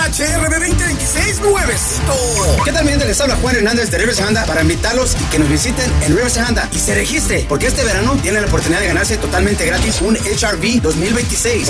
HRB 2026 nuevecito. ¿Qué tal, mi gente? Les habla Juan Hernández de Rivers Honda para invitarlos y que nos visiten en Rivers Honda y se registre, porque este verano tienen la oportunidad de ganarse totalmente gratis un HRV 2026.